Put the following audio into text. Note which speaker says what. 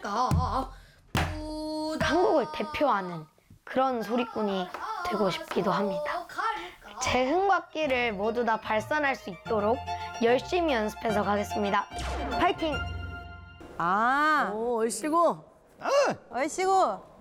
Speaker 1: 갈까?
Speaker 2: 한국을 대표하는 그런 소리꾼이 되고 싶기도 합니다. 제 흥과 끼를 모두 다 발산할 수 있도록 열심히 연습해서 가겠습니다. 파이팅!
Speaker 3: 아,
Speaker 4: 오, 얼씨구.
Speaker 3: 얼씨구.